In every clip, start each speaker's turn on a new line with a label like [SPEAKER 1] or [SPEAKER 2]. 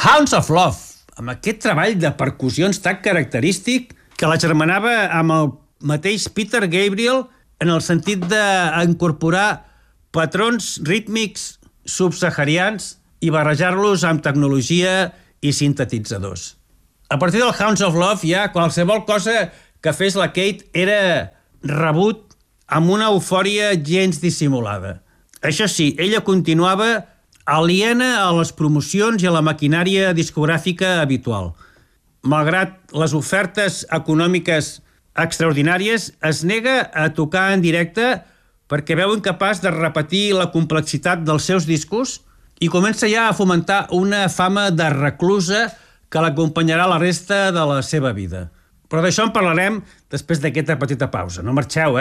[SPEAKER 1] Hounds of Love, amb aquest treball de percussions tan característic que la germanava amb el mateix Peter Gabriel en el sentit d'incorporar patrons rítmics subsaharians i barrejar-los amb tecnologia i sintetitzadors. A partir del Hounds of Love ja qualsevol cosa que fes la Kate era rebut amb una eufòria gens dissimulada. Això sí, ella continuava aliena a les promocions i a la maquinària discogràfica habitual. Malgrat les ofertes econòmiques extraordinàries, es nega a tocar en directe perquè veu incapaç de repetir la complexitat dels seus discos i comença ja a fomentar una fama de reclusa que l'acompanyarà la resta de la seva vida. Però d'això en parlarem després d'aquesta petita pausa. No marxeu,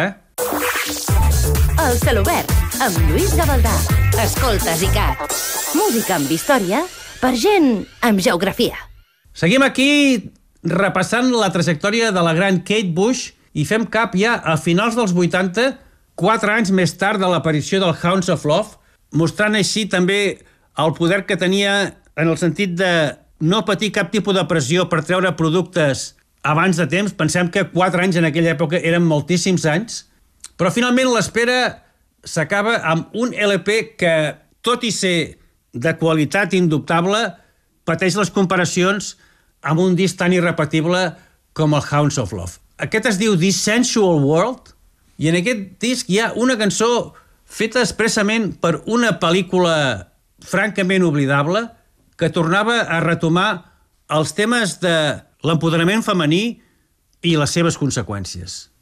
[SPEAKER 2] El Celobert, amb Lluís Gavaldà. Escoltes ICAT. Música amb història per gent amb geografia.
[SPEAKER 1] Seguim aquí repassant la trajectòria de la gran Kate Bush i fem cap ja a finals dels 80, 4 anys més tard de l'aparició del Hounds of Love, mostrant així també el poder que tenia en el sentit de no patir cap tipus de pressió per treure productes abans de temps. Pensem que 4 anys en aquella època eren moltíssims anys, però finalment l'espera s'acaba amb un LP que, tot i ser de qualitat indubtable, pateix les comparacions amb un disc tan irrepetible com el Hounds of Love. Aquest es diu This Sensual World, i en aquest disc hi ha una cançó feta expressament per una pel·lícula francament oblidable que tornava a retomar els temes de l'empoderament femení i les seves conseqüències.